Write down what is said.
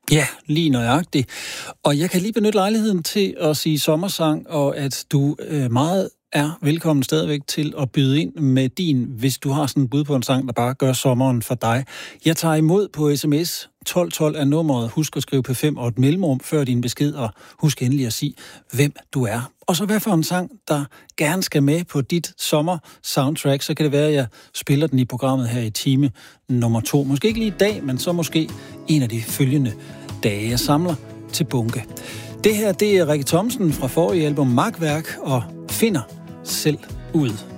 Ja, lige nøjagtigt. Og jeg kan lige benytte lejligheden til at sige sommersang, og at du meget er velkommen stadigvæk til at byde ind med din, hvis du har sådan en bud på en sang, der bare gør sommeren for dig. Jeg tager imod på sms. 1212 er nummeret. Husk at skrive P5 og et mellemrum før din besked, og husk endelig at sige, hvem du er. Og så hvad for en sang, der gerne skal med på dit sommer-soundtrack, så kan det være, at jeg spiller den i programmet her i time nummer 2. Måske ikke lige i dag, men så måske en af de følgende dage. Jeg samler til bunke. Det her, det er Rikke Thomsen fra forrige album Magtværk og Finder selv ud.